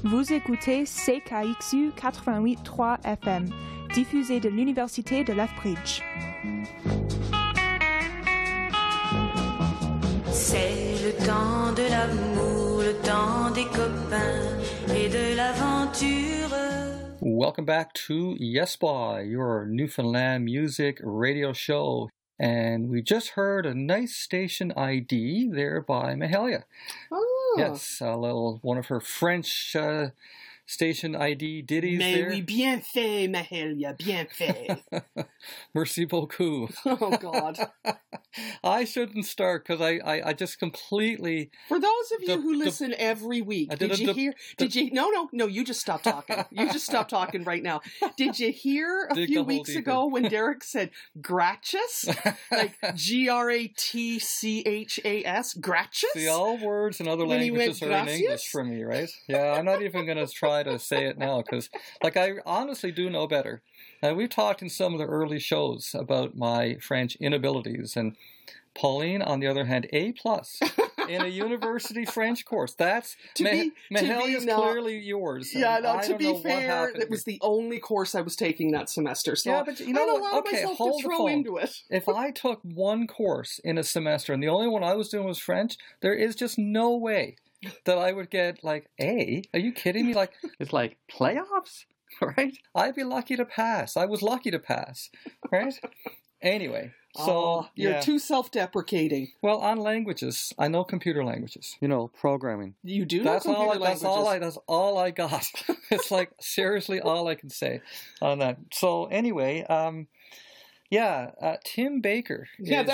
Vous écoutez CKXU 88.3 FM, diffusé de l'Université de Lethbridge. C'est le temps de l'amour, le temps des copains et de l'aventure. Welcome back to Yespa, your Newfoundland music radio show. And we just heard a nice station ID there by Mahalia. Oh. Yes, a little one of her French station ID ditties Mais there. oui, bien fait, Mahalia, bien fait. Merci beaucoup. Oh, God. I shouldn't start because I just completely... For those of you who listen every week, did you hear... No, you just stop talking. You just stop talking right now. Did you hear a few weeks ago when Derek said gracious? Like Gratchas? Gracious? See, all words in other languages are in English for me, right? Yeah, I'm not even going to try to say it now because, I honestly do know better. We've talked in some of the early shows about my French inabilities, and Pauline, on the other hand, A+ in a university French course. That's Mahalia's clearly yours. Yeah, no, to be fair, it was the only course I was taking that semester. So yeah, but you know what? Okay, hold the phone. Into it. If I took one course in a semester and the only one I was doing was French, there is just no way that I would get A. Are you kidding me? It's like playoffs, right? I'd be lucky to pass. I was lucky to pass, right? Anyway, so you're too self-deprecating. Well, on languages, I know computer languages. Programming. You do know computer languages. That's all I got. It's seriously all I can say on that. So anyway, Tim Baker.